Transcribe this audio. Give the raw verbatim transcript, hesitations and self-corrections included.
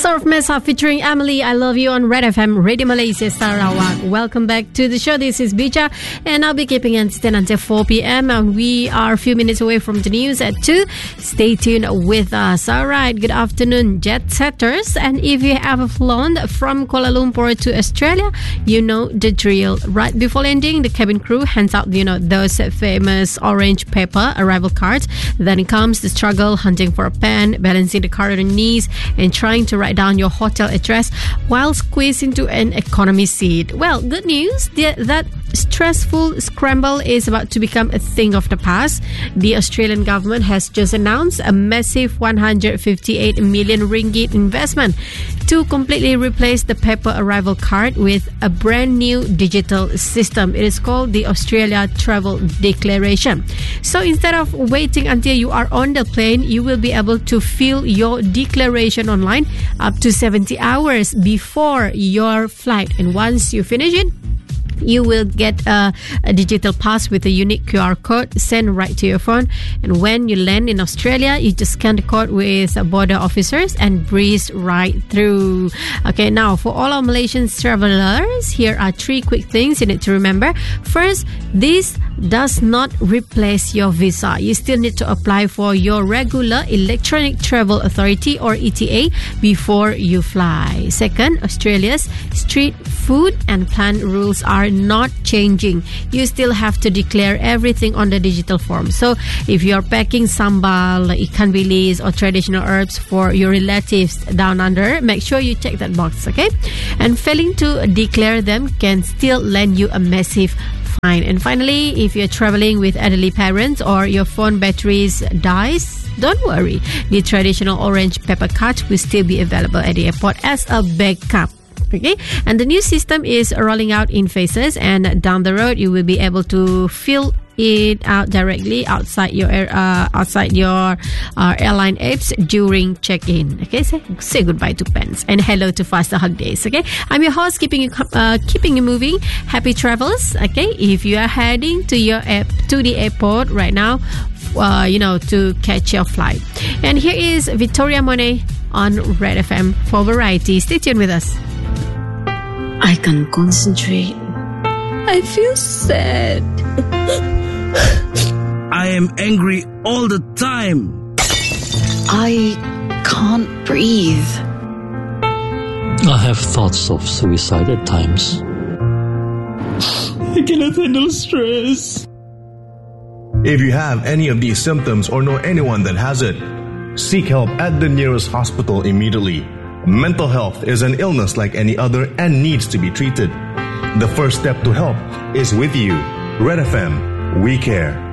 Surf Mesa featuring Emily, I Love You on Red F M, Radio Malaysia Sarawak. Welcome back to the show. This is Bija, and I'll be keeping it until four p.m. And we are a few minutes away from the news at two. Stay tuned with us. All right, good afternoon, jet setters. And if you have flown from Kuala Lumpur to Australia, you know the drill. Right before landing, the cabin crew hands out, you know, those famous orange paper arrival cards. Then comes the struggle, hunting for a pen, balancing the card on your knees, and trying to write down your hotel address while squeezed into an economy seat. Well, good news, the, that stressful scramble is about to become a thing of the past. The Australian government has just announced a massive one hundred fifty-eight million ringgit investment to completely replace the paper arrival card with a brand new digital system. It is called the Australia Travel Declaration. So instead of waiting until you are on the plane, you will be able to fill your declaration online up to seventy hours before your flight. And once you finish it, you will get a, a digital pass with a unique Q R code sent right to your phone. And when you land in Australia, you just scan the code with border officers and breeze right through. Okay, now for all our Malaysian travelers, here are three quick things you need to remember. First, this does not replace your visa. You still need to apply for your regular Electronic Travel Authority or E T A before you fly. Second, Australia's street food and plant rules are not changing. You still have to declare everything on the digital form. So if you're packing sambal, ikan bilis or traditional herbs for your relatives down under, make sure you check that box, okay? And failing to declare them can still land you a massive fine. And finally, if you're traveling with elderly parents or your phone batteries dies, don't worry. The traditional orange paper card will still be available at the airport as a backup. Okay, and the new system is rolling out in phases, and down the road you will be able to fill it out directly outside your air, uh, outside your uh, airline apps during check-in. Okay, say, say goodbye to pens and hello to faster holidays. Okay, I'm your host, keeping you uh, keeping you moving. Happy travels. Okay, if you are heading to your app to the airport right now, uh, you know, to catch your flight. And here is Victoria Monet on Red F M for variety. Stay tuned with us. I can't concentrate. I feel sad. I am angry all the time. I can't breathe. I have thoughts of suicide at times. I cannot handle stress. If you have any of these symptoms or know anyone that has it, seek help at the nearest hospital immediately. Mental health is an illness like any other and needs to be treated. The first step to help is with you. Red F M, we care.